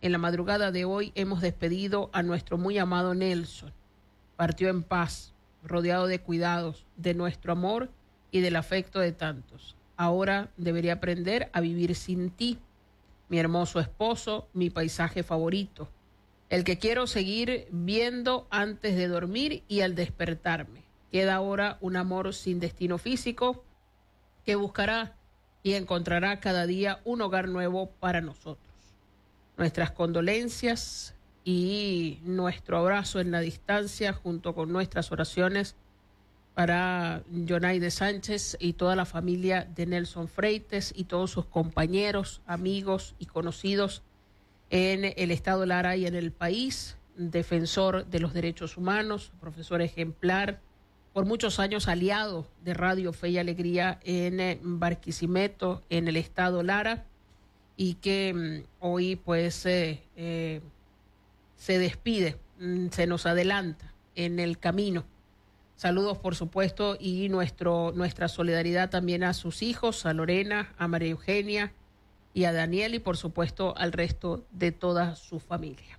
En la madrugada de hoy hemos despedido a nuestro muy amado Nelson. Partió en paz, rodeado de cuidados, de nuestro amor y del afecto de tantos. Ahora debería aprender a vivir sin ti, mi hermoso esposo, mi paisaje favorito, el que quiero seguir viendo antes de dormir y al despertarme. Queda ahora un amor sin destino físico que buscará y encontrará cada día un hogar nuevo para nosotros. Nuestras condolencias y nuestro abrazo en la distancia junto con nuestras oraciones para Yonaide Sánchez y toda la familia de Nelson Freites y todos sus compañeros, amigos y conocidos en el estado Lara y en el país, defensor de los derechos humanos, profesor ejemplar, por muchos años aliado de Radio Fe y Alegría en Barquisimeto, en el estado Lara, y que hoy pues se despide, se nos adelanta en el camino. Saludos, por supuesto, y nuestra solidaridad también a sus hijos, a Lorena, a María Eugenia y a Daniel, y por supuesto al resto de toda su familia.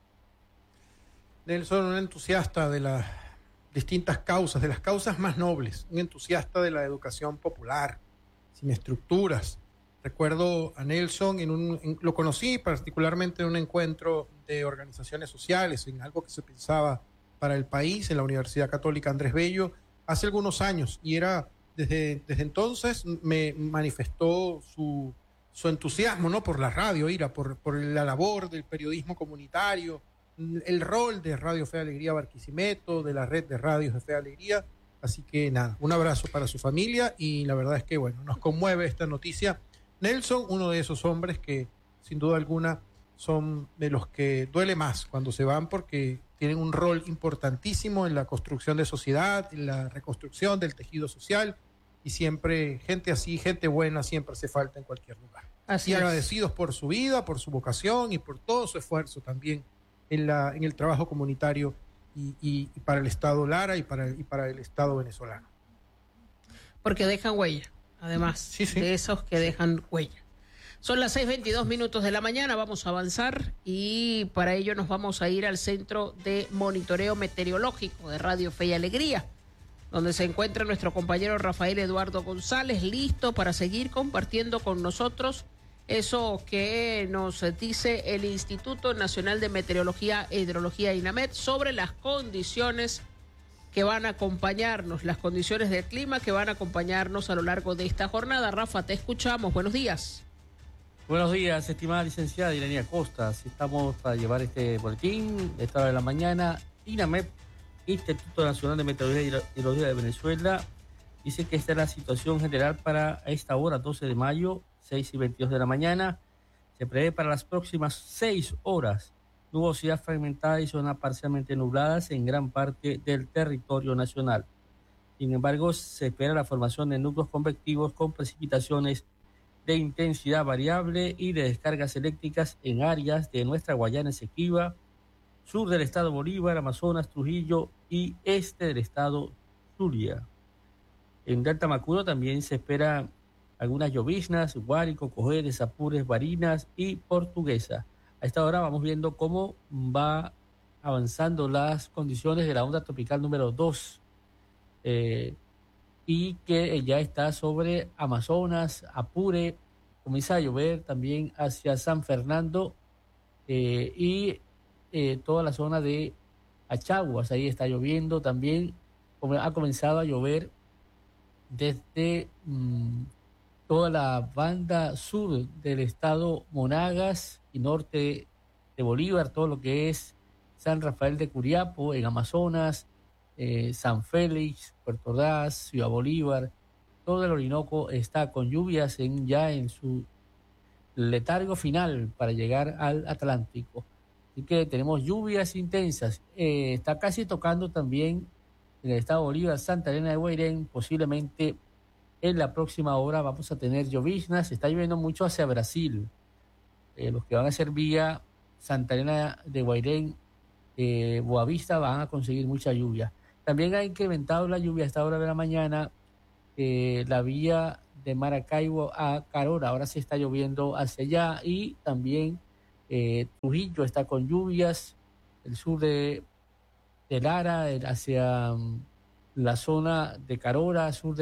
Nelson, un entusiasta de las distintas causas, de las causas más nobles, un entusiasta de la educación popular, sin estructuras. Recuerdo a Nelson, lo conocí particularmente en un encuentro de organizaciones sociales, en algo que se pensaba para el país, en la Universidad Católica Andrés Bello, hace algunos años, y desde entonces me manifestó su entusiasmo, ¿no?, por la radio, por la labor del periodismo comunitario, el rol de Radio Fe y Alegría Barquisimeto, de la red de radios de Fe y Alegría. Así que nada, un abrazo para su familia, y la verdad es que bueno, nos conmueve esta noticia. Nelson, uno de esos hombres que sin duda alguna son de los que duele más cuando se van, porque tienen un rol importantísimo en la construcción de sociedad, en la reconstrucción del tejido social, y siempre gente así, gente buena, siempre hace falta en cualquier lugar. Así y es. Agradecidos por su vida, por su vocación y por todo su esfuerzo también en el trabajo comunitario y para el Estado Lara y para el Estado venezolano. Porque dejan huella, además, sí. de esos que dejan huella. Son las 6:22 de la mañana, vamos a avanzar y para ello nos vamos a ir al Centro de Monitoreo Meteorológico de Radio Fe y Alegría, donde se encuentra nuestro compañero Rafael Eduardo González, listo para seguir compartiendo con nosotros eso que nos dice el Instituto Nacional de Meteorología e Hidrología, INAMED, sobre las condiciones que van a acompañarnos, las condiciones del clima que van a acompañarnos a lo largo de esta jornada. Rafa, te escuchamos, buenos días. Buenos días, estimada licenciada Iranía Costa. Estamos para llevar este boletín de esta hora de la mañana. INAMED, Instituto Nacional de Meteorología y Hidrología de Venezuela, dice que esta es la situación general para esta hora, 12 de mayo, 6:22 de la mañana. Se prevé para las próximas 6 horas nubosidad fragmentada y zonas parcialmente nubladas en gran parte del territorio nacional. Sin embargo, se espera la formación de núcleos convectivos con precipitaciones de intensidad variable y de descargas eléctricas en áreas de nuestra Guayana Esequiba, sur del estado Bolívar, Amazonas, Trujillo y este del estado Zulia. En Delta Macuro también se espera algunas lloviznas, Guárico, Cojedes, Apures, Barinas y Portuguesa. A esta hora vamos viendo cómo va avanzando las condiciones de la onda tropical número 2 y que ya está sobre Amazonas, Apure, comienza a llover también hacia San Fernando y toda la zona de Achaguas, ahí está lloviendo también, ha comenzado a llover desde toda la banda sur del estado Monagas y norte de Bolívar, todo lo que es San Rafael de Curiapo, en Amazonas, San Félix, Puerto Ordaz, Ciudad Bolívar, todo el Orinoco está con lluvias ya en su letargo final para llegar al Atlántico. Así que tenemos lluvias intensas. Está casi tocando también en el estado Bolívar, Santa Elena de Guairén, posiblemente en la próxima hora vamos a tener lloviznas. Está lloviendo mucho hacia Brasil. Los que van a hacer vía Santa Elena de Guairén, Boavista, van a conseguir mucha lluvia. También ha incrementado la lluvia a esta hora de la mañana, la vía de Maracaibo a Carora. Ahora sí está lloviendo hacia allá y también Trujillo está con lluvias, el sur de Lara, hacia la zona de Carora, sur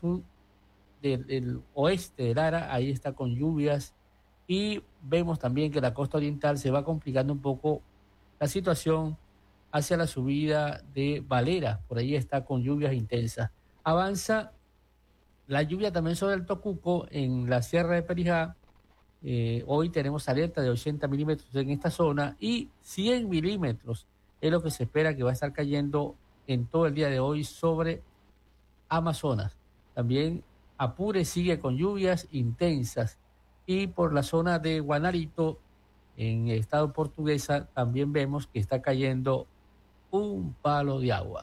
del oeste de Lara, ahí está con lluvias. Y vemos también que la costa oriental se va complicando un poco la situación hacia la subida de Valera, por ahí está con lluvias intensas. Avanza la lluvia también sobre el Tocuco en la Sierra de Perijá. Hoy tenemos alerta de 80 milímetros en esta zona y 100 milímetros es lo que se espera que va a estar cayendo en todo el día de hoy sobre Amazonas. También Apure sigue con lluvias intensas y por la zona de Guanarito, en el estado Portuguesa, también vemos que está cayendo un palo de agua.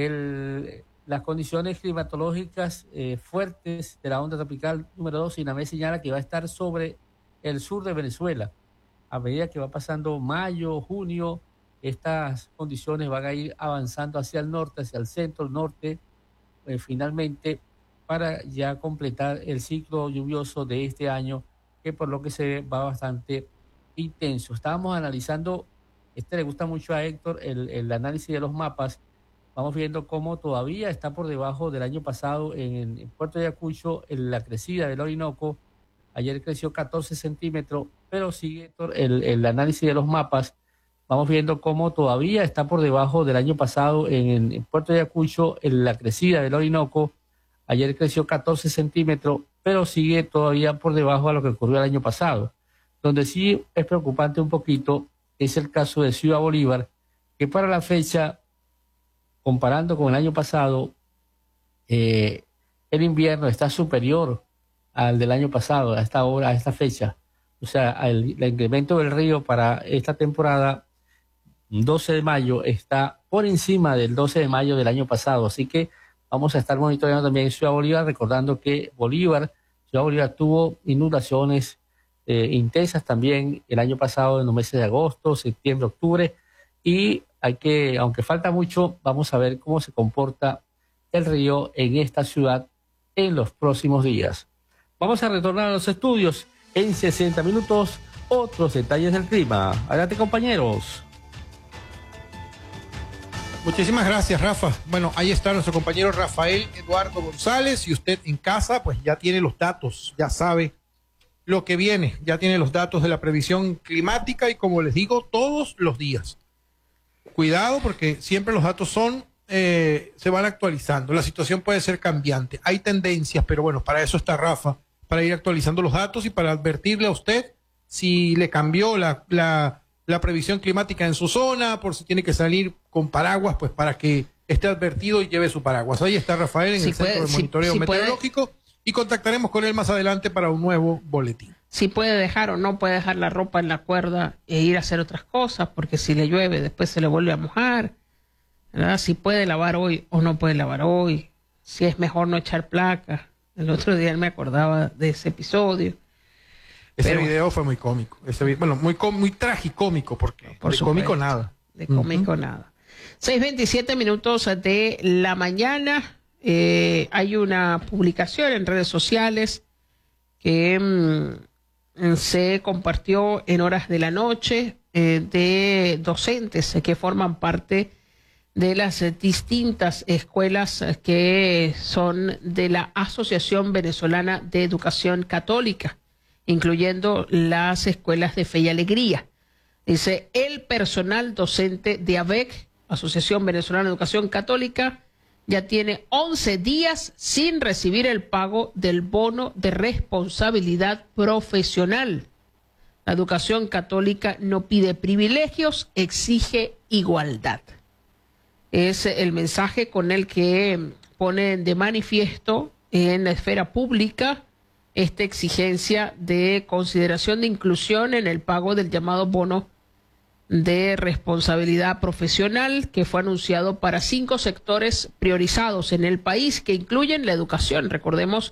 Las condiciones climatológicas fuertes de la onda tropical número 2, INAME señala que va a estar sobre el sur de Venezuela. A medida que va pasando mayo, junio, estas condiciones van a ir avanzando hacia el norte, hacia el centro, norte, finalmente, para ya completar el ciclo lluvioso de este año, que por lo que se ve va bastante intenso. Estábamos analizando, le gusta mucho a Héctor, el análisis de los mapas. Vamos viendo cómo todavía está por debajo del año pasado en Puerto Ayacucho, en la crecida del Orinoco. Ayer creció 14 centímetros, pero sigue el análisis de los mapas. Vamos viendo cómo todavía está por debajo del año pasado en Puerto Ayacucho, en la crecida del Orinoco. Ayer creció 14 centímetros, pero sigue todavía por debajo de lo que ocurrió el año pasado. Donde sí es preocupante un poquito es el caso de Ciudad Bolívar, que para la fecha, comparando con el año pasado, el invierno está superior al del año pasado, a esta hora, a esta fecha. O sea, el incremento del río para esta temporada, 12 de mayo, está por encima del 12 de mayo del año pasado. Así que vamos a estar monitoreando también Ciudad Bolívar, recordando que Ciudad Bolívar tuvo inundaciones intensas también el año pasado en los meses de agosto, septiembre, octubre, y aunque falta mucho, vamos a ver cómo se comporta el río en esta ciudad en los próximos días. Vamos a retornar a los estudios en 60 minutos, otros detalles del clima. Adelante, compañeros. Muchísimas gracias, Rafa. Bueno, ahí está nuestro compañero Rafael Eduardo González, y usted en casa pues ya tiene los datos, ya sabe lo que viene, ya tiene los datos de la previsión climática y, como les digo, todos los días. Cuidado, porque siempre los datos se van actualizando, la situación puede ser cambiante, hay tendencias, pero bueno, para eso está Rafa, para ir actualizando los datos y para advertirle a usted si le cambió la previsión climática en su zona, por si tiene que salir con paraguas, pues para que esté advertido y lleve su paraguas. Ahí está Rafael en el Centro de Monitoreo Meteorológico y contactaremos con él más adelante para un nuevo boletín. Si puede dejar o no puede dejar la ropa en la cuerda e ir a hacer otras cosas, porque si le llueve después se le vuelve a mojar, ¿verdad? Si puede lavar hoy o no puede lavar hoy, si es mejor no echar placas. El otro día él me acordaba de ese episodio. Ese video fue muy cómico. Muy tragicómico, porque por de supuesto, cómico nada. De cómico nada. 6:27 de la mañana. Hay una publicación en redes sociales que se compartió en horas de la noche de docentes que forman parte de las distintas escuelas que son de la Asociación Venezolana de Educación Católica, incluyendo las escuelas de Fe y Alegría. Dice: el personal docente de AVEC, Asociación Venezolana de Educación Católica, ya tiene 11 días sin recibir el pago del bono de responsabilidad profesional. La educación católica no pide privilegios, exige igualdad. Es el mensaje con el que ponen de manifiesto en la esfera pública esta exigencia de consideración de inclusión en el pago del llamado bono de responsabilidad profesional, que fue anunciado para 5 sectores priorizados en el país, que incluyen la educación. Recordemos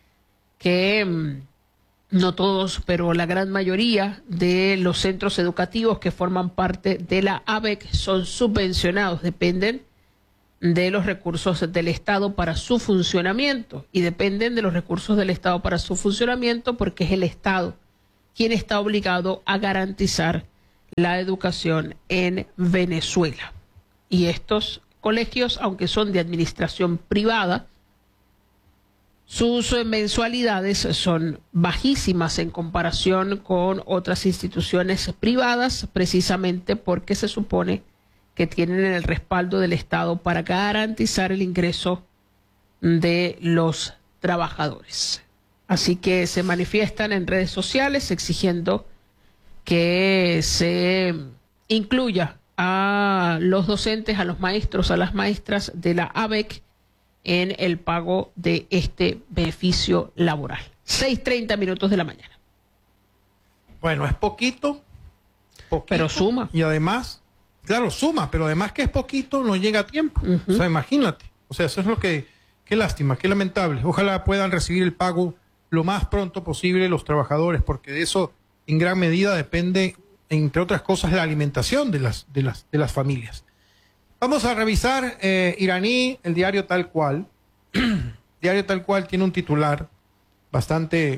que no todos, pero la gran mayoría de los centros educativos que forman parte de la AVEC son subvencionados, dependen de los recursos del Estado para su funcionamiento, y dependen de los recursos del Estado para su funcionamiento porque es el Estado quien está obligado a garantizar la educación en Venezuela. Y estos colegios, aunque son de administración privada, sus mensualidades son bajísimas en comparación con otras instituciones privadas, precisamente porque se supone que tienen el respaldo del Estado para garantizar el ingreso de los trabajadores. Así que se manifiestan en redes sociales exigiendo que se incluya a los docentes, a los maestros, a las maestras de la ABEC en el pago de este beneficio laboral. 6:30 minutos de la mañana. Bueno, es poquito, pero suma. Y además, claro, suma, pero además que es poquito, no llega a tiempo. O sea, imagínate. O sea, eso es lo que, qué lástima, qué lamentable. Ojalá puedan recibir el pago lo más pronto posible los trabajadores, porque de eso en gran medida depende, entre otras cosas, la alimentación de las familias. Vamos a revisar Iraní, el diario Tal Cual. Diario Tal Cual tiene un titular bastante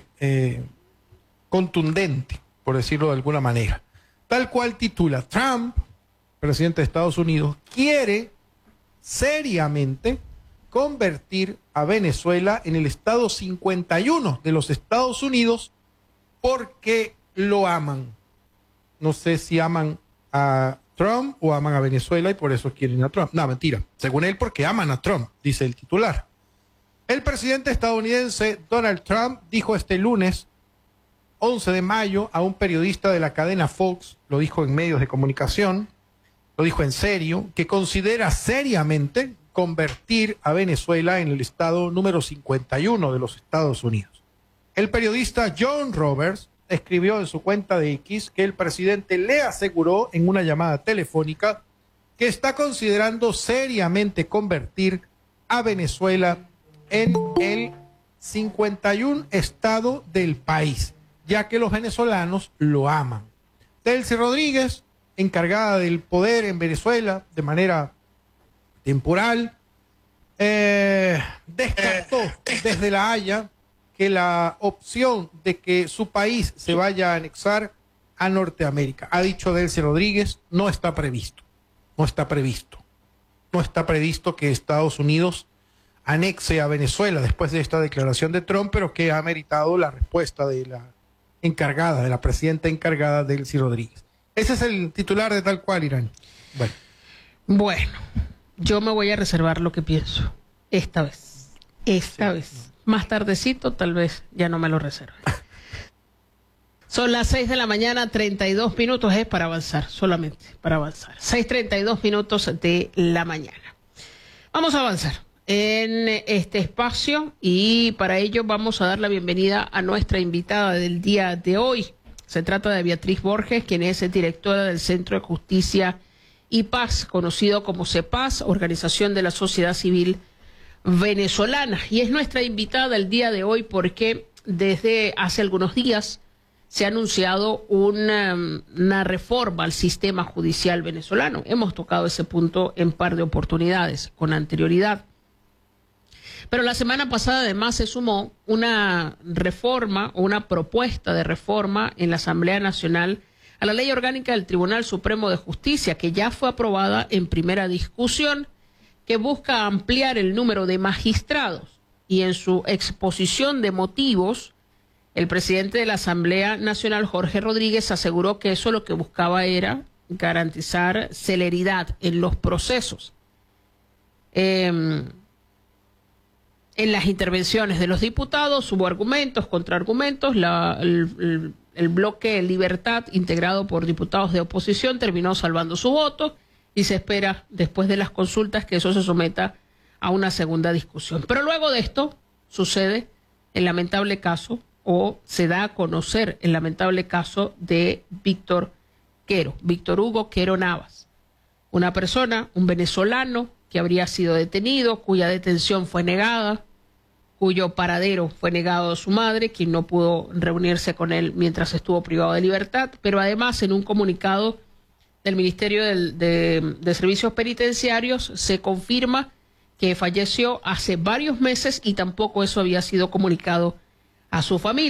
contundente, por decirlo de alguna manera. Tal Cual titula: Trump, presidente de Estados Unidos, quiere seriamente convertir a Venezuela en el estado 51 de los Estados Unidos porque lo aman. No sé si aman a Trump o aman a Venezuela y por eso quieren a Trump. No, mentira. Según él, porque aman a Trump, dice el titular. El presidente estadounidense Donald Trump dijo este lunes, 11 de mayo, a un periodista de la cadena Fox, lo dijo en medios de comunicación, lo dijo en serio, que considera seriamente convertir a Venezuela en el estado número 51 de los Estados Unidos. El periodista John Roberts escribió en su cuenta de X que el presidente le aseguró en una llamada telefónica que está considerando seriamente convertir a Venezuela en el 51 estado del país, ya que los venezolanos lo aman. Delcy Rodríguez, encargada del poder en Venezuela de manera temporal, descartó desde La Haya que la opción de que su país se vaya a anexar a Norteamérica. Ha dicho Delcy Rodríguez, no está previsto. No está previsto. No está previsto que Estados Unidos anexe a Venezuela después de esta declaración de Trump, pero que ha meritado la respuesta de la encargada, de la presidenta encargada Delcy Rodríguez. Ese es el titular de Tal Cual, Irán. Bueno, yo me voy a reservar lo que pienso. Esta vez. Esta vez. Más tardecito, tal vez ya no me lo reserve. Son las 6 de la mañana, 32 minutos, es para avanzar, solamente para avanzar. 6:32 minutos de la mañana. Vamos a avanzar en este espacio y para ello vamos a dar la bienvenida a nuestra invitada del día de hoy. Se trata de Beatriz Borges, quien es directora del Centro de Justicia y Paz, conocido como CEPAZ, Organización de la Sociedad Civil Venezolana. Y es nuestra invitada el día de hoy porque desde hace algunos días se ha anunciado una reforma al sistema judicial venezolano. Hemos tocado ese punto en par de oportunidades con anterioridad. Pero la semana pasada además se sumó una reforma o una propuesta de reforma en la Asamblea Nacional a la Ley Orgánica del Tribunal Supremo de Justicia, que ya fue aprobada en primera discusión, que busca ampliar el número de magistrados. Y en su exposición de motivos, el presidente de la Asamblea Nacional, Jorge Rodríguez, aseguró que eso lo que buscaba era garantizar celeridad en los procesos. En las intervenciones de los diputados hubo argumentos, contraargumentos. El bloque Libertad, integrado por diputados de oposición, terminó salvando su voto y se espera, después de las consultas, que eso se someta a una segunda discusión. Pero luego de esto sucede el lamentable caso, o se da a conocer el lamentable caso de Víctor Hugo Quero Navas, una persona, un venezolano que habría sido detenido, cuya detención fue negada, cuyo paradero fue negado a su madre, quien no pudo reunirse con él mientras estuvo privado de libertad, pero además en un comunicado del Ministerio de Servicios Penitenciarios se confirma que falleció hace varios meses y tampoco eso había sido comunicado a su familia.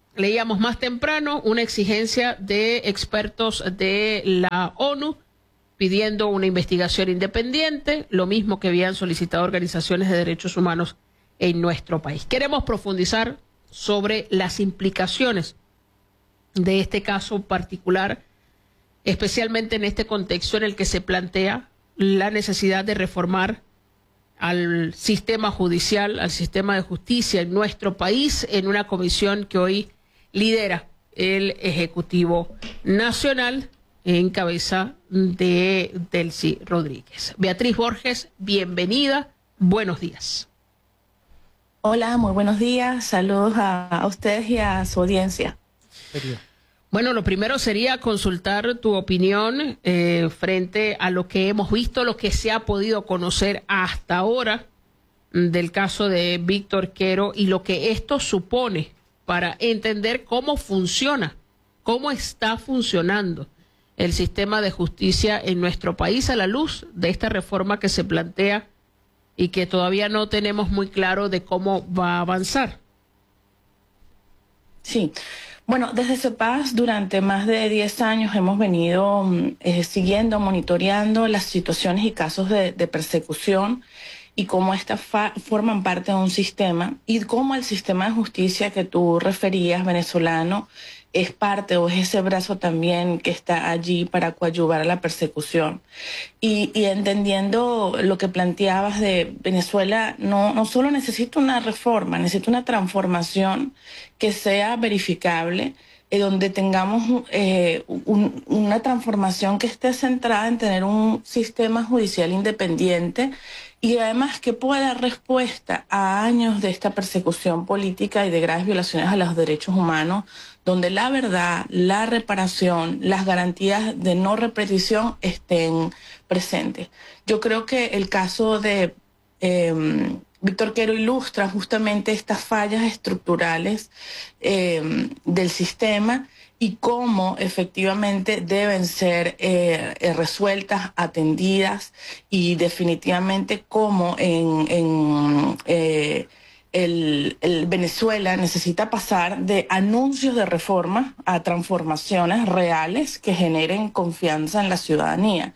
leíamos más temprano una exigencia de expertos de la ONU pidiendo una investigación independiente, lo mismo que habían solicitado organizaciones de derechos humanos en nuestro país. Queremos profundizar sobre las implicaciones de este caso particular, especialmente en este contexto en el que se plantea la necesidad de reformar al sistema judicial, al sistema de justicia en nuestro país, en una comisión que hoy lidera el Ejecutivo Nacional en cabeza de Delcy Rodríguez. Beatriz Borges, bienvenida, buenos días. Hola, muy buenos días, saludos a ustedes y a su audiencia. Bueno, lo primero sería consultar tu opinión frente a lo que hemos visto, lo que se ha podido conocer hasta ahora del caso de Víctor Quero y lo que esto supone para entender cómo funciona, cómo está funcionando el sistema de justicia en nuestro país a la luz de esta reforma que se plantea y que todavía no tenemos muy claro de cómo va a avanzar. Sí. Bueno, desde CEPAS durante más de 10 años hemos venido siguiendo, monitoreando las situaciones y casos de persecución y cómo estas forman parte de un sistema y cómo el sistema de justicia que tú referías, venezolano, es parte o es ese brazo también que está allí para coadyuvar a la persecución. Y entendiendo lo que planteabas de Venezuela, no solo necesita una reforma, necesita una transformación que sea verificable, donde tengamos una transformación que esté centrada en tener un sistema judicial independiente y además que pueda dar respuesta a años de esta persecución política y de graves violaciones a los derechos humanos, donde la verdad, la reparación, las garantías de no repetición estén presentes. Yo creo que el caso de Víctor Quero ilustra justamente estas fallas estructurales del sistema y cómo efectivamente deben ser resueltas, atendidas y definitivamente cómo el Venezuela necesita pasar de anuncios de reforma a transformaciones reales que generen confianza en la ciudadanía.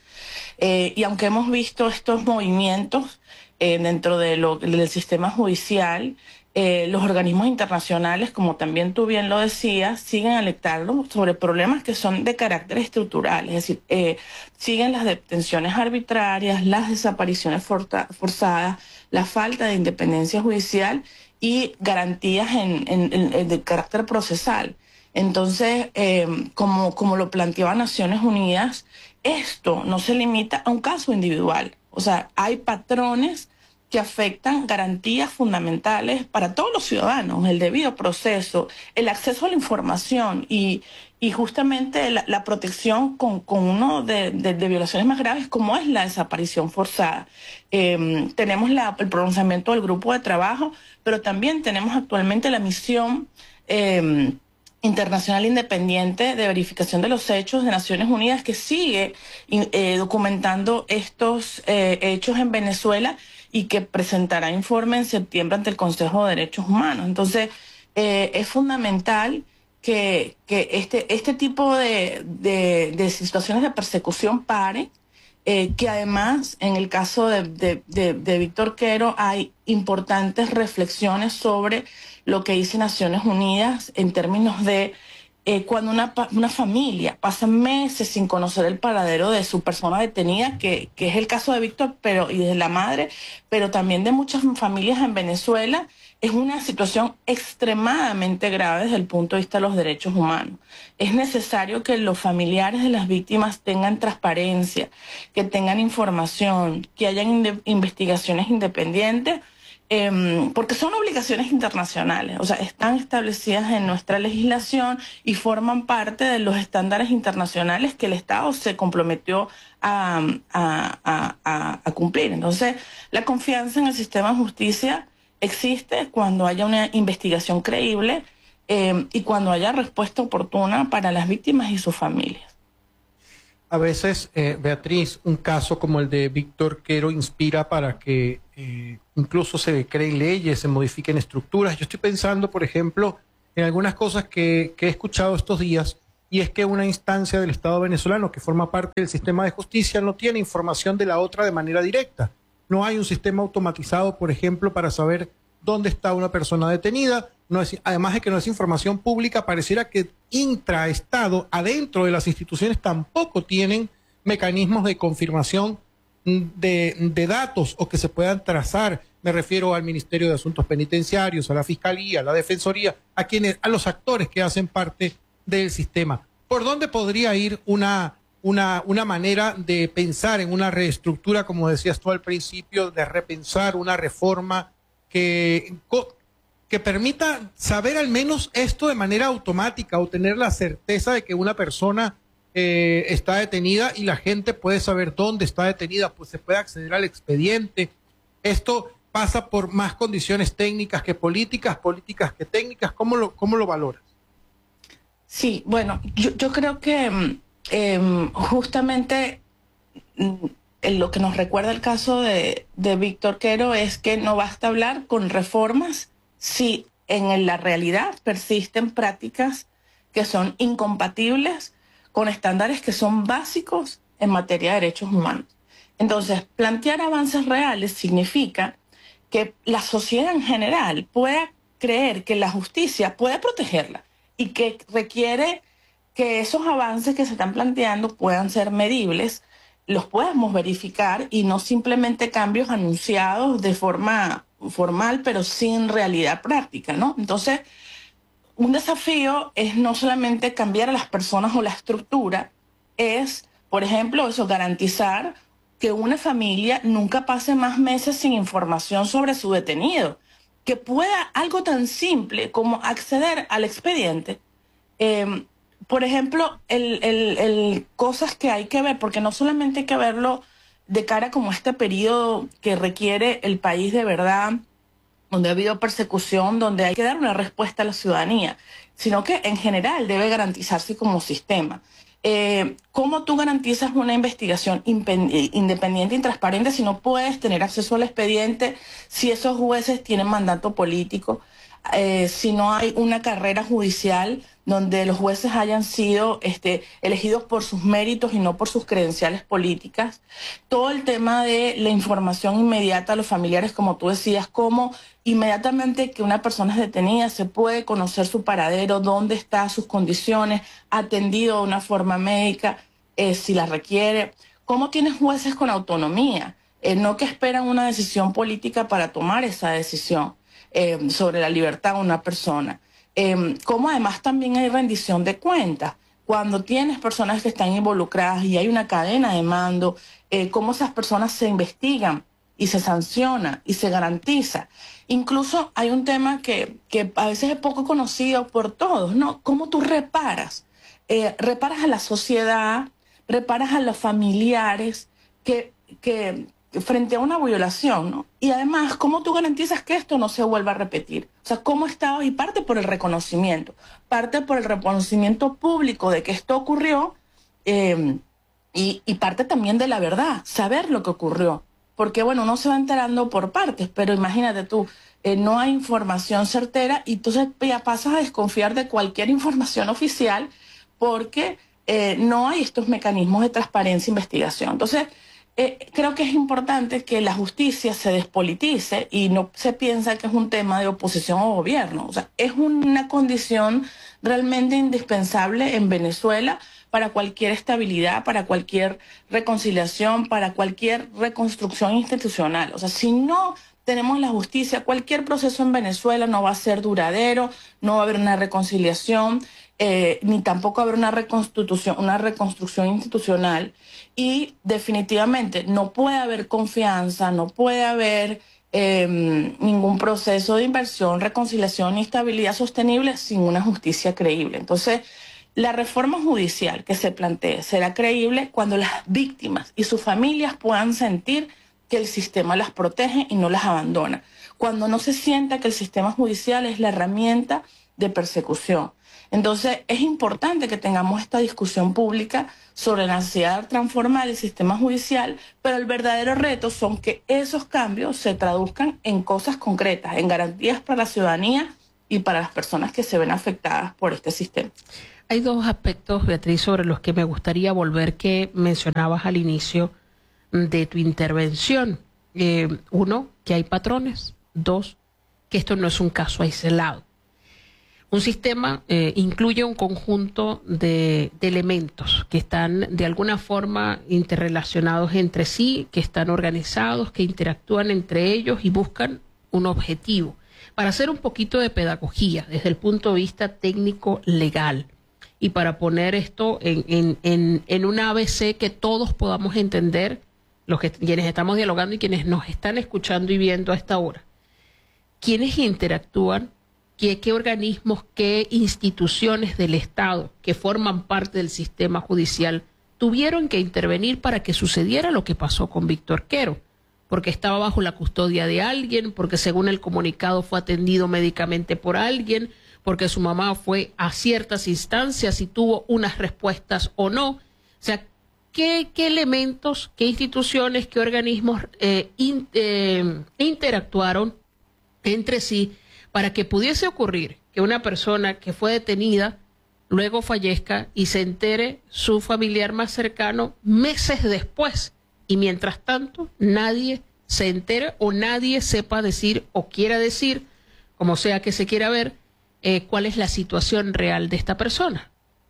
Y aunque hemos visto estos movimientos dentro del sistema judicial, los organismos internacionales, como también tú bien lo decías, siguen alertando sobre problemas que son de carácter estructural, es decir, siguen las detenciones arbitrarias, las desapariciones forzadas, la falta de independencia judicial y garantías de carácter procesal. Entonces, como lo planteaba Naciones Unidas, esto no se limita a un caso individual. O sea, hay patrones que afectan garantías fundamentales para todos los ciudadanos, el debido proceso, el acceso a la información y justamente la protección con uno de violaciones más graves como es la desaparición forzada. Tenemos el pronunciamiento del grupo de trabajo, pero también tenemos actualmente la misión internacional independiente de verificación de los hechos de Naciones Unidas que sigue documentando estos hechos en Venezuela y que presentará informe en septiembre ante el Consejo de Derechos Humanos. Entonces, es fundamental que este tipo de situaciones de persecución pare, que además, en el caso de Víctor Quero, hay importantes reflexiones sobre lo que dice Naciones Unidas en términos de cuando una familia pasa meses sin conocer el paradero de su persona detenida, que es el caso de Víctor y de la madre, pero también de muchas familias en Venezuela, es una situación extremadamente grave desde el punto de vista de los derechos humanos. Es necesario que los familiares de las víctimas tengan transparencia, que tengan información, que hayan investigaciones independientes, porque son obligaciones internacionales, o sea, están establecidas en nuestra legislación y forman parte de los estándares internacionales que el Estado se comprometió a cumplir. Entonces, la confianza en el sistema de justicia existe cuando haya una investigación creíble y cuando haya respuesta oportuna para las víctimas y sus familias. A veces, Beatriz, un caso como el de Víctor Quero inspira para que incluso se creen leyes, se modifiquen estructuras. Yo estoy pensando, por ejemplo, en algunas cosas que he escuchado estos días, y es que una instancia del Estado venezolano que forma parte del sistema de justicia no tiene información de la otra de manera directa. No hay un sistema automatizado, por ejemplo, para saber dónde está una persona detenida. No es, además de que no es información pública, pareciera que intraestado, adentro de las instituciones, tampoco tienen mecanismos de confirmación de datos o que se puedan trazar. Me refiero al Ministerio de Asuntos Penitenciarios, a la Fiscalía, a la Defensoría, a los actores que hacen parte del sistema. ¿Por dónde podría ir una manera de pensar en una reestructura, como decías tú al principio, de repensar una reforma que permita saber al menos esto de manera automática o tener la certeza de que una persona está detenida y la gente puede saber dónde está detenida, pues se puede acceder al expediente? Esto pasa por más condiciones técnicas que políticas, políticas que técnicas. ¿Cómo lo valoras? Sí, bueno, yo creo que justamente lo que nos recuerda el caso de Víctor Quero es que no basta hablar con reformas si en la realidad persisten prácticas que son incompatibles con estándares que son básicos en materia de derechos humanos. Entonces, plantear avances reales significa que la sociedad en general pueda creer que la justicia puede protegerla y que requiere que esos avances que se están planteando puedan ser medibles, los podamos verificar y no simplemente cambios anunciados de forma formal, pero sin realidad práctica, ¿no? Entonces, un desafío es no solamente cambiar a las personas o la estructura, es, por ejemplo, eso, garantizar que una familia nunca pase más meses sin información sobre su detenido, que pueda algo tan simple como acceder al expediente. Por ejemplo, cosas que hay que ver, porque no solamente hay que verlo de cara como este periodo que requiere el país de verdad, donde ha habido persecución, donde hay que dar una respuesta a la ciudadanía, sino que en general debe garantizarse como sistema. ¿Cómo tú garantizas una investigación independiente y transparente si no puedes tener acceso al expediente, si esos jueces tienen mandato político, si no hay una carrera judicial donde los jueces hayan sido elegidos por sus méritos y no por sus credenciales políticas? Todo el tema de la información inmediata a los familiares, como tú decías, cómo inmediatamente que una persona es detenida se puede conocer su paradero, dónde está, sus condiciones, atendido de una forma médica, si la requiere. ¿Cómo tienes jueces con autonomía? No que esperan una decisión política para tomar esa decisión sobre la libertad de una persona. Cómo además también hay rendición de cuentas. Cuando tienes personas que están involucradas y hay una cadena de mando, cómo esas personas se investigan y se sanciona y se garantiza. Incluso hay un tema que a veces es poco conocido por todos, ¿no? ¿Cómo tú reparas? Reparas a la sociedad, reparas a los familiares que frente a una violación, ¿no? Y además, ¿cómo tú garantizas que esto no se vuelva a repetir? O sea, ¿cómo está? Y parte por el reconocimiento público de que esto ocurrió, y parte también de la verdad, saber lo que ocurrió. Porque, bueno, uno se va enterando por partes, pero imagínate tú, no hay información certera y entonces ya pasas a desconfiar de cualquier información oficial porque no hay estos mecanismos de transparencia e investigación. Entonces, creo que es importante que la justicia se despolitice y no se piensa que es un tema de oposición o gobierno. O sea, es una condición realmente indispensable en Venezuela para cualquier estabilidad, para cualquier reconciliación, para cualquier reconstrucción institucional. O sea, si no tenemos la justicia, cualquier proceso en Venezuela no va a ser duradero, no va a haber una reconciliación, ni tampoco haber una reconstrucción institucional, y definitivamente no puede haber confianza, no puede haber ningún proceso de inversión, reconciliación y estabilidad sostenible sin una justicia creíble. Entonces, la reforma judicial que se plantee será creíble cuando las víctimas y sus familias puedan sentir que el sistema las protege y no las abandona, cuando no se sienta que el sistema judicial es la herramienta de persecución. Entonces, es importante que tengamos esta discusión pública sobre la necesidad de transformar el sistema judicial, pero el verdadero reto son que esos cambios se traduzcan en cosas concretas, en garantías para la ciudadanía y para las personas que se ven afectadas por este sistema. Hay dos aspectos, Beatriz, sobre los que me gustaría volver, que mencionabas al inicio de tu intervención. Uno, que hay patrones. Dos, que esto no es un caso aislado. Un sistema incluye un conjunto de elementos que están de alguna forma interrelacionados entre sí, que están organizados, que interactúan entre ellos y buscan un objetivo. Para hacer un poquito de pedagogía desde el punto de vista técnico legal y para poner esto en un ABC que todos podamos entender, quienes estamos dialogando y quienes nos están escuchando y viendo a esta hora. ¿Quiénes interactúan? ¿Qué organismos, qué instituciones del Estado que forman parte del sistema judicial tuvieron que intervenir para que sucediera lo que pasó con Víctor Quero? Porque estaba bajo la custodia de alguien, porque según el comunicado fue atendido médicamente por alguien, porque su mamá fue a ciertas instancias y tuvo unas respuestas o no. O sea, ¿qué elementos, qué instituciones, qué organismos interactuaron entre sí para que pudiese ocurrir que una persona que fue detenida luego fallezca y se entere su familiar más cercano meses después? Y mientras tanto, nadie se entere o nadie sepa decir o quiera decir, como sea que se quiera ver, cuál es la situación real de esta persona.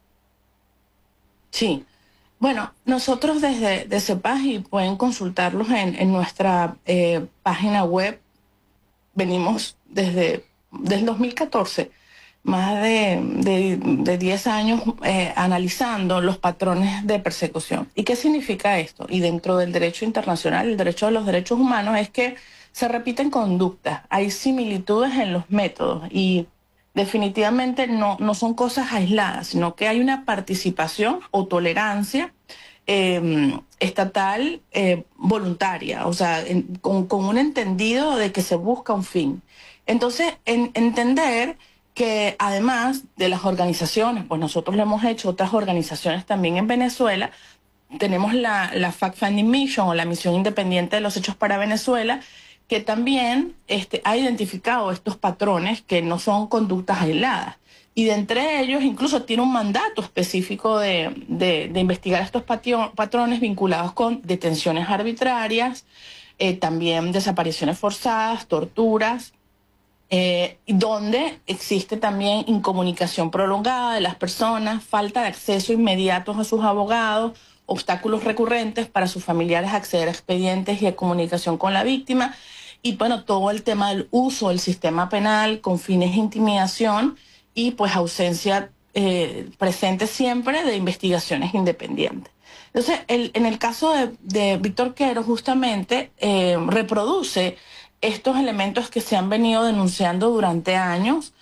Sí. Bueno, nosotros desde CEPAS, y pueden consultarlos en nuestra página web, venimos desde el 2014, más de 10 años analizando los patrones de persecución. ¿Y qué significa esto? Y dentro del derecho internacional, el derecho de los derechos humanos, es que se repiten conductas, hay similitudes en los métodos y definitivamente no son cosas aisladas, sino que hay una participación o tolerancia estatal voluntaria, o sea, con un entendido de que se busca un fin. Entonces, entender que además de las organizaciones, pues nosotros lo hemos hecho, otras organizaciones también en Venezuela, tenemos la Fact-Finding Mission o la misión independiente de los hechos para Venezuela, que también ha identificado estos patrones que no son conductas aisladas. Y de entre ellos incluso tiene un mandato específico de investigar estos patrones vinculados con detenciones arbitrarias, también desapariciones forzadas, torturas, donde existe también incomunicación prolongada de las personas, falta de acceso inmediato a sus abogados, obstáculos recurrentes para sus familiares a acceder a expedientes y a comunicación con la víctima, y bueno, todo el tema del uso del sistema penal con fines de intimidación y pues ausencia presente siempre de investigaciones independientes. Entonces, en el caso de Víctor Quero, justamente reproduce estos elementos que se han venido denunciando durante años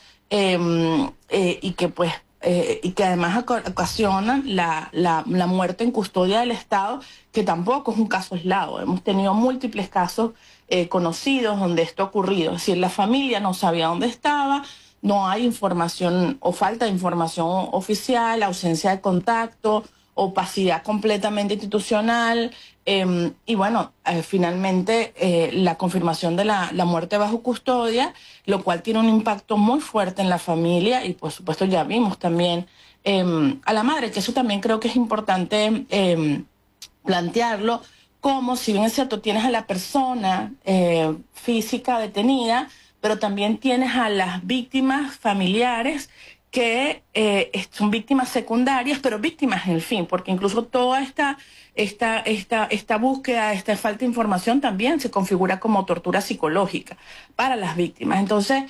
y que además ocasionan la muerte en custodia del Estado, que tampoco es un caso aislado. Hemos tenido múltiples casos conocidos donde esto ha ocurrido. Es decir, la familia no sabía dónde estaba, no hay información o falta de información oficial, ausencia de contacto, opacidad completamente institucional, y bueno, finalmente la confirmación de la muerte bajo custodia, lo cual tiene un impacto muy fuerte en la familia y por supuesto ya vimos también a la madre, que eso también creo que es importante plantearlo, como si bien es cierto, tienes a la persona física detenida, pero también tienes a las víctimas familiares que son víctimas secundarias, pero víctimas en el fin, porque incluso toda esta búsqueda, esta falta de información también se configura como tortura psicológica para las víctimas. Entonces,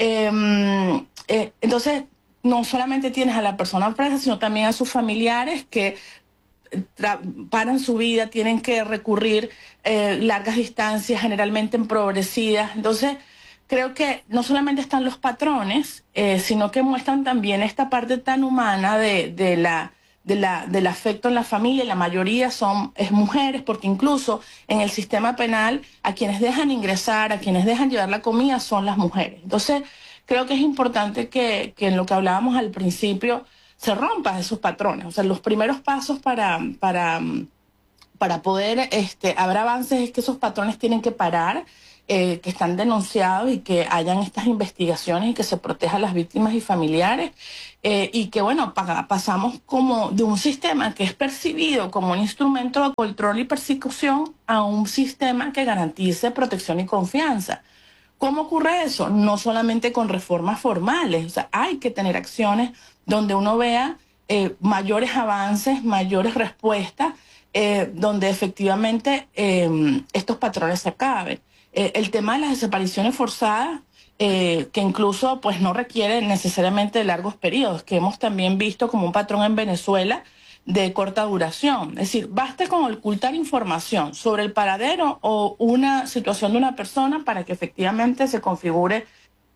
no solamente tienes a la persona presa, sino también a sus familiares que paran su vida, tienen que recurrir largas distancias, generalmente empobrecidas. Entonces, creo que no solamente están los patrones, sino que muestran también esta parte tan humana del afecto en la familia. La mayoría es mujeres, porque incluso en el sistema penal a quienes dejan ingresar, a quienes dejan llevar la comida son las mujeres. Entonces, creo que es importante que en lo que hablábamos al principio se rompan esos patrones. O sea, los primeros pasos para poder haber avances es que esos patrones tienen que parar. que están denunciados y que hayan estas investigaciones y que se proteja a las víctimas y familiares. Y que, bueno, pasamos como de un sistema que es percibido como un instrumento de control y persecución a un sistema que garantice protección y confianza. ¿Cómo ocurre eso? No solamente con reformas formales, o sea, hay que tener acciones donde uno vea mayores avances, mayores respuestas, donde efectivamente estos patrones se acaben. El tema de las desapariciones forzadas, que incluso pues no requiere necesariamente de largos periodos, que hemos también visto como un patrón en Venezuela de corta duración. Es decir, basta con ocultar información sobre el paradero o una situación de una persona para que efectivamente se configure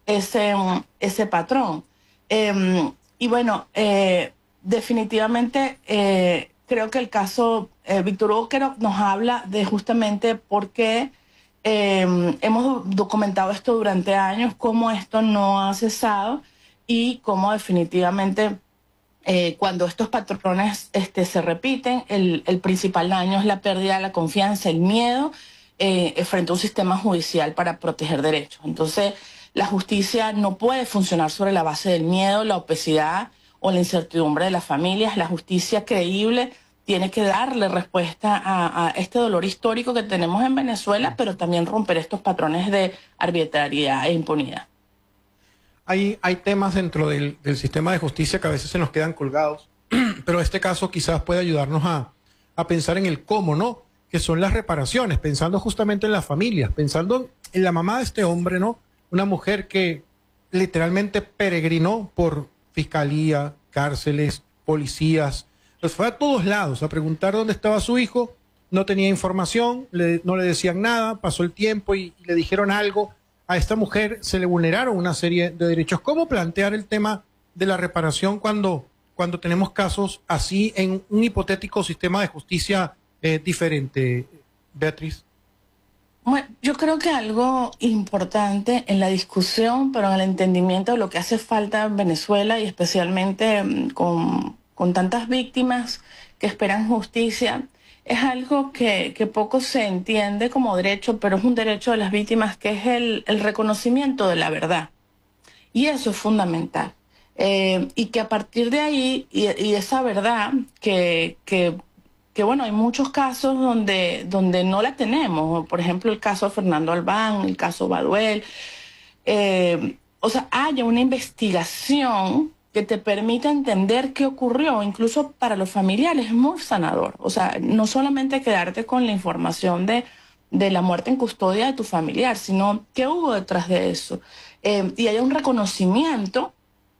ese patrón. Y bueno, definitivamente creo que el caso Víctor Hugo nos habla de justamente por qué hemos documentado esto durante años, cómo esto no ha cesado y cómo definitivamente cuando estos patrones se repiten, el principal daño es la pérdida de la confianza, el miedo frente a un sistema judicial para proteger derechos. Entonces, la justicia no puede funcionar sobre la base del miedo, la opacidad o la incertidumbre de las familias. La justicia creíble tiene que darle respuesta a este dolor histórico que tenemos en Venezuela, pero también romper estos patrones de arbitrariedad e impunidad. Hay temas dentro del sistema de justicia que a veces se nos quedan colgados, pero este caso quizás puede ayudarnos a pensar en el cómo, ¿no? Que son las reparaciones, pensando justamente en las familias, pensando en la mamá de este hombre, ¿no? Una mujer que literalmente peregrinó por fiscalía, cárceles, policías, los fue a todos lados a preguntar dónde estaba su hijo, no tenía información, no le decían nada, pasó el tiempo y le dijeron algo. A esta mujer se le vulneraron una serie de derechos. ¿Cómo plantear el tema de la reparación cuando tenemos casos así en un hipotético sistema de justicia diferente, Beatriz? Bueno, yo creo que algo importante en la discusión, pero en el entendimiento de lo que hace falta en Venezuela y especialmente con tantas víctimas que esperan justicia, es algo que poco se entiende como derecho, pero es un derecho de las víctimas, que es el reconocimiento de la verdad. Y eso es fundamental. Y que a partir de ahí, y esa verdad, que bueno, hay muchos casos donde no la tenemos. Por ejemplo, el caso de Fernando Albán, el caso Baduel. O sea, haya una investigación que te permita entender qué ocurrió, incluso para los familiares, es muy sanador. O sea, no solamente quedarte con la información de la muerte en custodia de tu familiar, sino qué hubo detrás de eso. Y haya un reconocimiento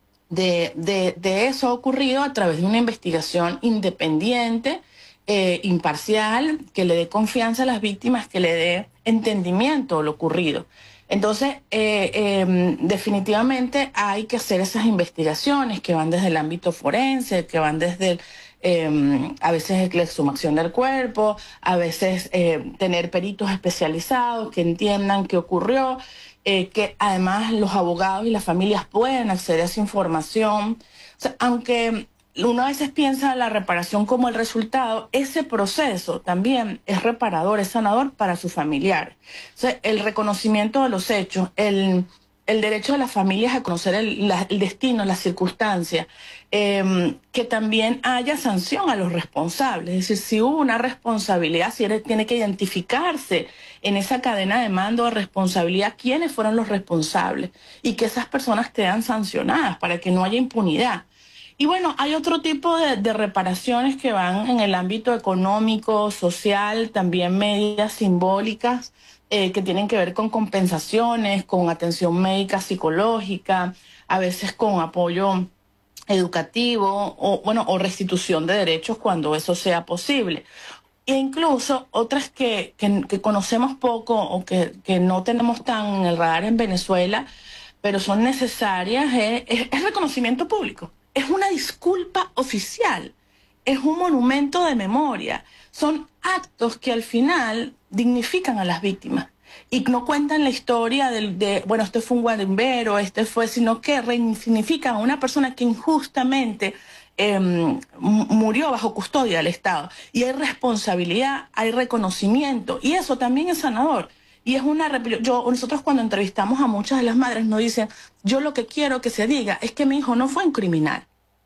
de eso ocurrido a través de una investigación independiente, imparcial, que le dé confianza a las víctimas, que le dé entendimiento a lo ocurrido. Entonces, definitivamente hay que hacer esas investigaciones que van desde el ámbito forense, que van desde a veces la exhumación del cuerpo, a veces tener peritos especializados que entiendan qué ocurrió, que además los abogados y las familias pueden acceder a esa información. O sea, aunque uno a veces piensa la reparación como el resultado, ese proceso también es reparador, es sanador para sus familiares. O sea, el reconocimiento de los hechos, el derecho de las familias a conocer el destino, las circunstancias, que también haya sanción a los responsables. Es decir, si hubo una responsabilidad, si tiene que identificarse en esa cadena de mando de responsabilidad quiénes fueron los responsables y que esas personas quedan sancionadas para que no haya impunidad. Y bueno, hay otro tipo de reparaciones que van en el ámbito económico, social, también medidas simbólicas que tienen que ver con compensaciones, con atención médica, psicológica, a veces con apoyo educativo o restitución de derechos cuando eso sea posible. E incluso otras que conocemos poco o que no tenemos tan en el radar en Venezuela, pero son necesarias, es reconocimiento público. Es una disculpa oficial, es un monumento de memoria. Son actos que al final dignifican a las víctimas y no cuentan la historia bueno, este fue un guarimbero, sino que resignifican a una persona que injustamente murió bajo custodia del Estado. Y hay responsabilidad, hay reconocimiento, y eso también es sanador. Y es nosotros cuando entrevistamos a muchas de las madres nos dicen, yo lo que quiero que se diga es que mi hijo no fue un criminal.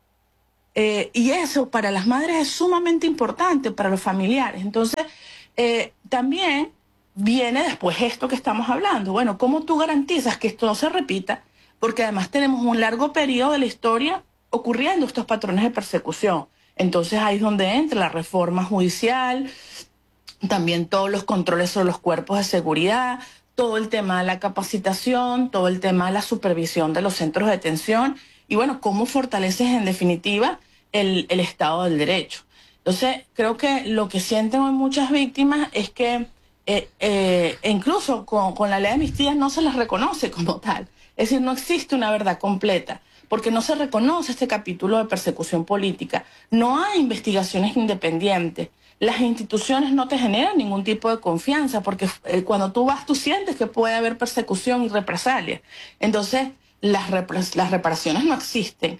Y eso para las madres es sumamente importante, para los familiares. Entonces, también viene después esto que estamos hablando. Bueno, ¿cómo tú garantizas que esto no se repita? Porque además tenemos un largo periodo de la historia ocurriendo estos patrones de persecución. Entonces ahí es donde entra la reforma judicial, también todos los controles sobre los cuerpos de seguridad, todo el tema de la capacitación, todo el tema de la supervisión de los centros de detención y bueno, cómo fortaleces en definitiva el Estado del Derecho. Entonces creo que lo que sienten hoy muchas víctimas es que incluso con la ley de amnistía no se les reconoce como tal. Es decir, no existe una verdad completa, porque no se reconoce este capítulo de persecución política. No hay investigaciones independientes. Las instituciones no te generan ningún tipo de confianza, porque cuando tú vas, tú sientes que puede haber persecución y represalia. Entonces, las reparaciones no existen.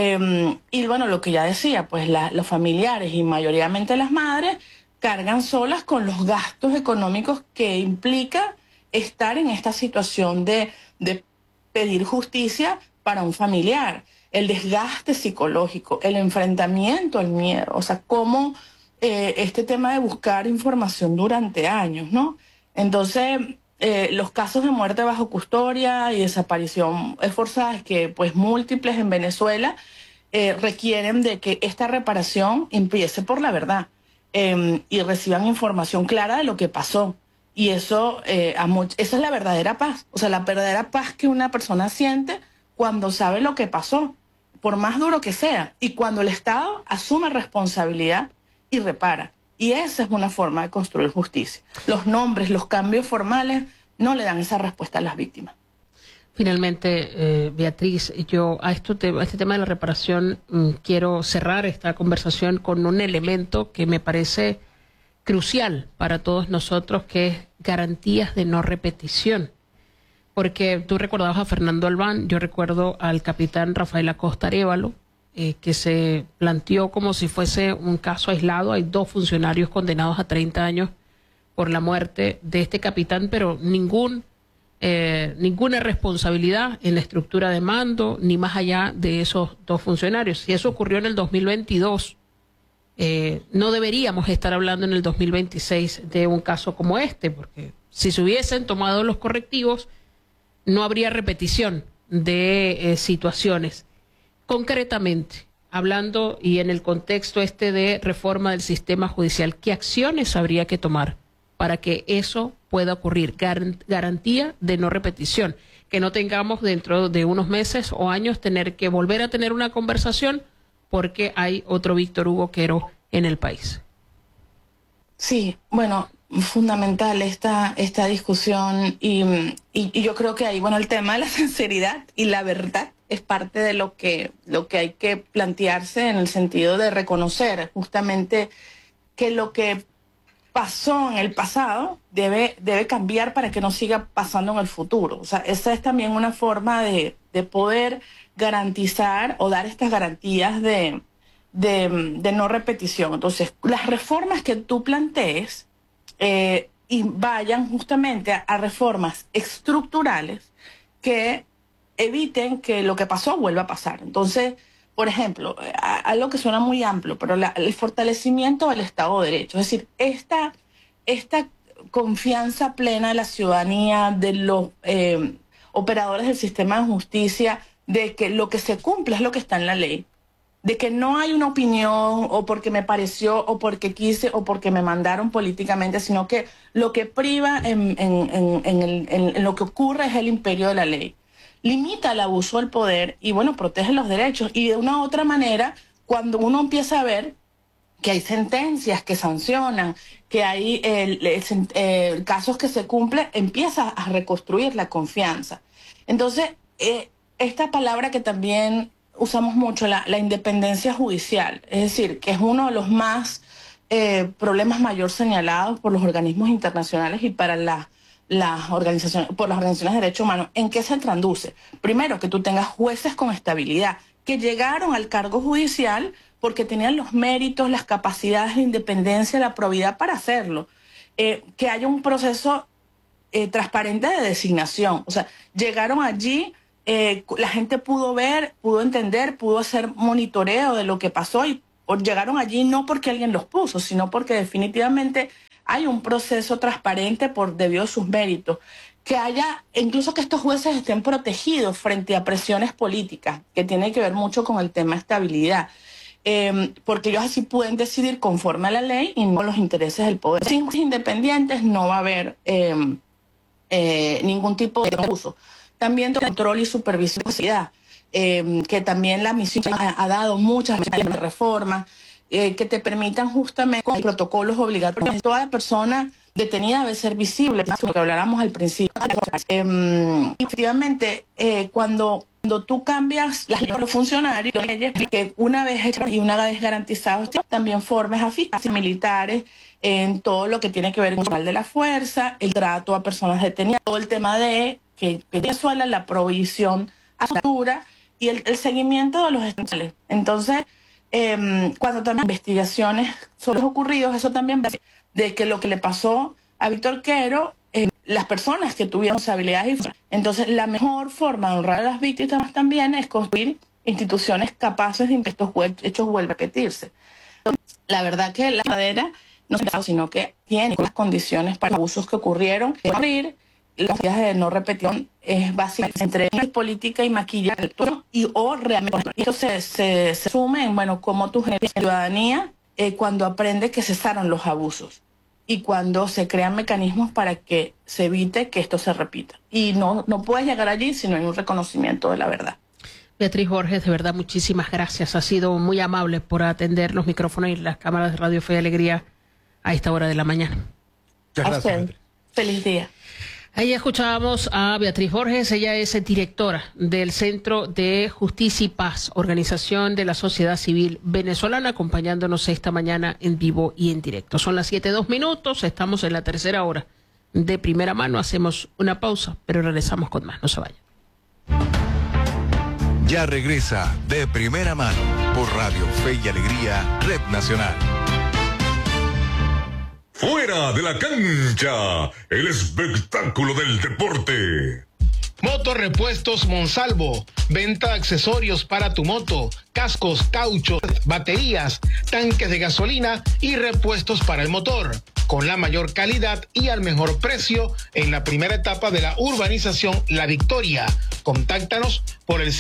Y bueno, lo que ya decía, pues los familiares y mayoritariamente las madres cargan solas con los gastos económicos que implica estar en esta situación de pedir justicia para un familiar, el desgaste psicológico, el enfrentamiento al miedo, o sea, cómo este tema de buscar información durante años, ¿no? Entonces, los casos de muerte bajo custodia y desaparición forzada, que pues múltiples en Venezuela, requieren de que esta reparación empiece por la verdad y reciban información clara de lo que pasó. Y eso, esa es la verdadera paz. O sea, la verdadera paz que una persona siente cuando sabe lo que pasó, por más duro que sea. Y cuando el Estado asume responsabilidad y repara. Y esa es una forma de construir justicia. Los nombres, los cambios formales no le dan esa respuesta a las víctimas. Finalmente, Beatriz, yo a este tema de la reparación quiero cerrar esta conversación con un elemento que me parece crucial para todos nosotros, que es garantías de no repetición. Porque tú recordabas a Fernando Albán, yo recuerdo al capitán Rafael Acosta Arévalo, que se planteó como si fuese un caso aislado. Hay 2 funcionarios condenados a 30 años por la muerte de este capitán, pero ninguna responsabilidad en la estructura de mando, ni más allá de esos 2 funcionarios. Si eso ocurrió en el 2022, no deberíamos estar hablando en el 2026 de un caso como este, porque si se hubiesen tomado los correctivos, no habría repetición de situaciones. Concretamente, hablando y en el contexto de reforma del sistema judicial, ¿qué acciones habría que tomar para que eso pueda ocurrir? Garantía de no repetición, que no tengamos dentro de unos meses o años tener que volver a tener una conversación porque hay otro Víctor Hugo Quero en el país. Sí, bueno, fundamental esta discusión y yo creo que ahí, bueno, el tema de la sinceridad y la verdad es parte de lo que hay que plantearse, en el sentido de reconocer justamente que lo que pasó en el pasado debe cambiar para que no siga pasando en el futuro. O sea, esa es también una forma de poder garantizar o dar estas garantías de no repetición. Entonces, las reformas que tú plantees y vayan justamente a reformas estructurales que eviten que lo que pasó vuelva a pasar. Entonces, por ejemplo, algo que suena muy amplio, pero el fortalecimiento del Estado de Derecho, es decir, esta confianza plena de la ciudadanía, de los operadores del sistema de justicia, de que lo que se cumple es lo que está en la ley, de que no hay una opinión o porque me pareció o porque quise o porque me mandaron políticamente, sino que lo que priva en lo que ocurre es el imperio de la ley. Limita el abuso del poder y, bueno, protege los derechos. Y de una u otra manera, cuando uno empieza a ver que hay sentencias que sancionan, que hay casos que se cumplen, empieza a reconstruir la confianza. Entonces, esta palabra que también usamos mucho, la independencia judicial, es decir, que es uno de los más problemas mayor señalados por los organismos internacionales y para las organizaciones de derechos humanos. ¿En qué se traduce? Primero, que tú tengas jueces con estabilidad, que llegaron al cargo judicial porque tenían los méritos, las capacidades, la independencia, la probidad para hacerlo. Que haya un proceso transparente de designación. O sea, llegaron allí, la gente pudo ver, pudo entender, pudo hacer monitoreo de lo que pasó o llegaron allí no porque alguien los puso, sino porque definitivamente hay un proceso transparente debido a sus méritos. Que haya, incluso que estos jueces estén protegidos frente a presiones políticas, que tiene que ver mucho con el tema de estabilidad. Porque ellos así pueden decidir conforme a la ley y no los intereses del poder. Sin independientes no va a haber ningún tipo de abuso. También control y supervisión, que también la misión ha dado muchas reformas que te permitan justamente con protocolos obligatorios. Toda persona detenida debe ser visible, lo que habláramos al principio. Efectivamente, cuando tú cambias las leyes de los funcionarios, que una vez hecho y una vez garantizado, también formes a fiscales militares en todo lo que tiene que ver con el de la fuerza, el trato a personas detenidas, todo el tema de que Venezuela, la provisión a altura y el seguimiento de los estatales. Entonces, cuando también investigaciones sobre los ocurridos, eso también de que lo que le pasó a Víctor Quero, las personas que tuvieron responsabilidades. Entonces, la mejor forma de honrar a las víctimas también es construir instituciones capaces de que estos hechos vuelvan a repetirse. Entonces, la verdad que la verdadera no es sino que tiene las condiciones para abusos que ocurrieron. Abrir las vías de no repetición es básica entre política y maquillaje o realmente. Y esto se sume en, bueno, cómo tú generas ciudadanía cuando aprende que cesaron los abusos y cuando se crean mecanismos para que se evite que esto se repita. Y no puedes llegar allí si no hay un reconocimiento de la verdad. Beatriz Borges, de verdad, muchísimas gracias. Ha sido muy amable por atender los micrófonos y las cámaras de Radio Fe y Alegría a esta hora de la mañana. Muchas gracias. Feliz día. Ahí escuchábamos a Beatriz Borges, ella es directora del Centro de Justicia y Paz, organización de la sociedad civil venezolana, acompañándonos esta mañana en vivo y en directo. Son las 7:02, estamos en la tercera hora de Primera Mano, hacemos una pausa, pero regresamos con más, no se vayan. Ya regresa de Primera Mano por Radio Fe y Alegría, Red Nacional. Fuera de la cancha, el espectáculo del deporte. Motorrepuestos Monsalvo, venta de accesorios para tu moto, cascos, cauchos, baterías, tanques de gasolina y repuestos para el motor, con la mayor calidad y al mejor precio en la primera etapa de la urbanización La Victoria. Contáctanos por el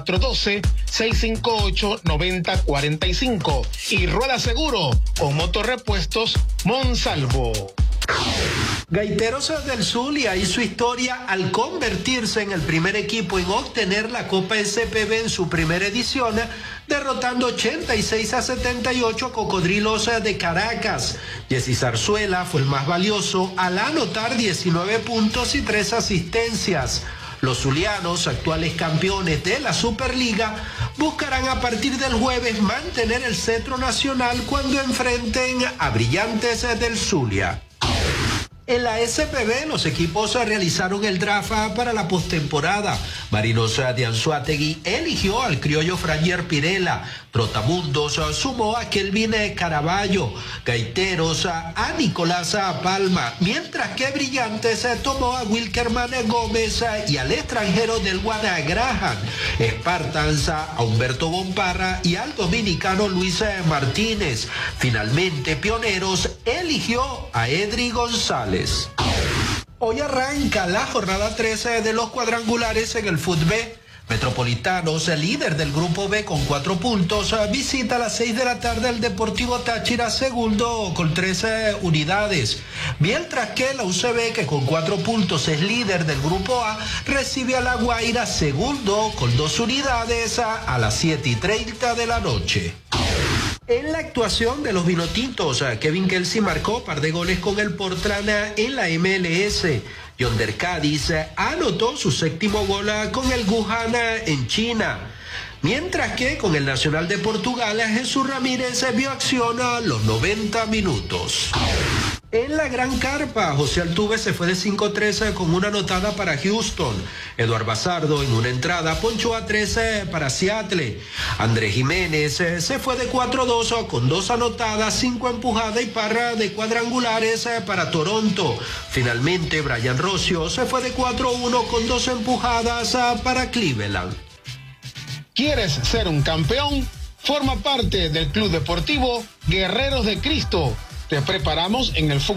0412-658-9045 y rueda seguro con Motorrepuestos Monsalvo. Gaiteros del Zulia hizo historia al convertirse en el primer equipo en obtener la Copa SPB en su primera edición, derrotando 86-78 a Cocodrilos de Caracas. Jessy Zarzuela fue el más valioso al anotar 19 puntos y 3 asistencias. Los zulianos, actuales campeones de la Superliga, buscarán a partir del jueves mantener el cetro nacional cuando enfrenten a Brillantes del Zulia. En la SPB, los equipos realizaron el draft para la postemporada. Marinos de Anzoátegui eligió al criollo Franier Pirela. Trotamundos sumó a Kelvin Caraballo. Gaiteros a Nicolás Palma. Mientras que Brillantes tomó a Wilkerman Gómez y al extranjero del Guanagraham. Spartans a Humberto Bomparra y al dominicano Luis Martínez. Finalmente, Pioneros eligió a Edri González. Hoy arranca la jornada 13 de los cuadrangulares en el fútbol. Metropolitanos, el líder del grupo B con 4 puntos, visita a las 6 de la tarde el Deportivo Táchira, segundo con 13 unidades. Mientras que la UCB, que con 4 puntos es líder del grupo A, recibe a La Guaira, segundo con 2 unidades, a las 7:30 de la noche. En la actuación de los vinotintos, Kevin Kelsey marcó par de goles con el Portland en la MLS. Yonder Cádiz anotó su 7º gol con el Wuhan en China. Mientras que con el Nacional de Portugal, Jesús Ramírez vio acción a los 90 minutos. En la Gran Carpa, José Altuve se fue de 5-13 con una anotada para Houston. Eduardo Bazardo en una entrada ponchó a 13 para Seattle. Andrés Jiménez se fue de 4-2 con 2 anotadas, 5 empujadas y par de cuadrangulares para Toronto. Finalmente, Brian Rocio se fue de 4-1 con 2 empujadas para Cleveland. ¿Quieres ser un campeón? Forma parte del Club Deportivo Guerreros de Cristo. Te preparamos en el fútbol